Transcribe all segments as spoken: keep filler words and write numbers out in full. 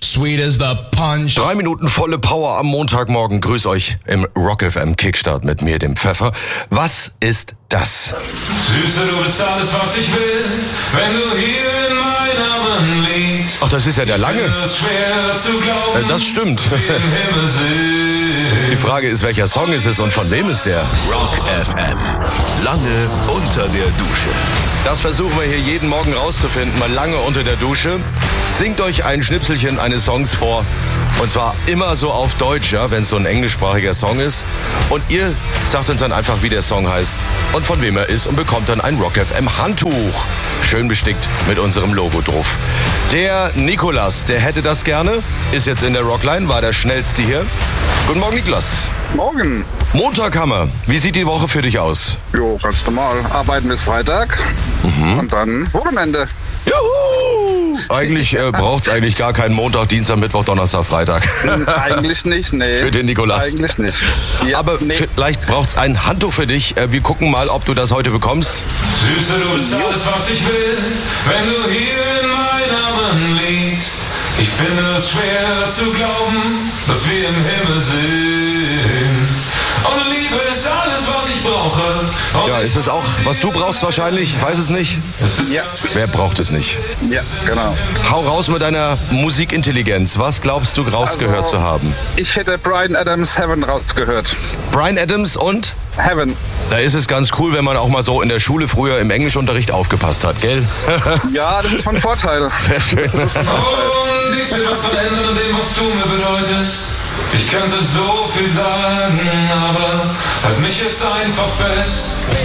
sweet as the punch. Drei Minuten volle Power am Montagmorgen. Grüß euch im Rock F M Kickstart mit mir, dem Pfeffer. Was ist das? Süße, du bist alles, was ich will, wenn du hier in meinen Armen liegst. Ach, das ist ja der Lange. Es ist schwer zu glauben, Äh, das stimmt. wir im Himmel sind. Die Frage ist, welcher Song ist es und von wem ist der? Rock F M. Lange unter der Dusche. Das versuchen wir hier jeden Morgen rauszufinden, mal lange unter der Dusche. Singt euch ein Schnipselchen eines Songs vor. Und zwar immer so auf Deutsch, ja, wenn es so ein englischsprachiger Song ist. Und ihr sagt uns dann einfach, wie der Song heißt und von wem er ist und bekommt dann ein Rock F M Handtuch. Schön bestickt mit unserem Logo drauf. Der Nikolas, der hätte das gerne, ist jetzt in der Rockline, war der Schnellste hier. Guten Morgen, Niklas. Morgen. Montag haben wir. Wie sieht die Woche für dich aus? Jo, ganz normal. Arbeiten bis Freitag und dann Wochenende. Juhu! Eigentlich äh, braucht es eigentlich gar keinen Montag, Dienstag, Mittwoch, Donnerstag, Freitag. Eigentlich nicht, nee. Für den Nikolas. Eigentlich nicht. Ja, Aber nee. vielleicht braucht es ein Handtuch für dich. Äh, wir gucken mal, ob du das heute bekommst. Süße, du bist alles, was ich will, wenn du hier in meinen Armen liegst. Ich finde es schwer zu glauben, dass wir im Himmel sind. Und Liebe ist alles, was ich brauche. Und Ja, ist es auch, was du brauchst wahrscheinlich? Ich weiß es nicht. Ja, Wer braucht es nicht? ja, genau. Hau raus mit deiner Musikintelligenz. Was glaubst du rausgehört Also- zu haben? Ich hätte Bryan Adams Heaven rausgehört. Bryan Adams und? Heaven. Da ist es ganz cool, wenn man auch mal so in der Schule früher im Englischunterricht aufgepasst hat, gell? Ja, das ist von Vorteil. Sehr schön. Und nichts wird was verändern an dem, was du mir bedeutest. Ich könnte so viel sagen, aber halt mich jetzt einfach fest.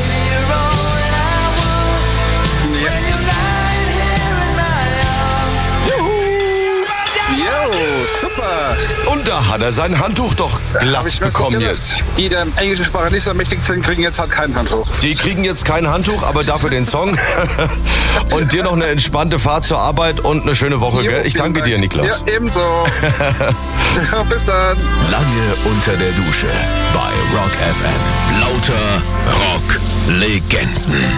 Jo, super. Und da hat er sein Handtuch doch Hab glatt ich mir so bekommen gedacht. jetzt. Die, der im englischen Sprache nicht so mächtig sind, kriegen jetzt halt kein Handtuch. Die kriegen jetzt kein Handtuch, aber dafür den Song. Und dir noch eine entspannte Fahrt zur Arbeit und eine schöne Woche, Jo, gell? Ich vielen danke dir, Dank. Niklas. Ja, ebenso. Bis dann. Lange unter der Dusche bei Rock F M. Lauter Rock-Legenden.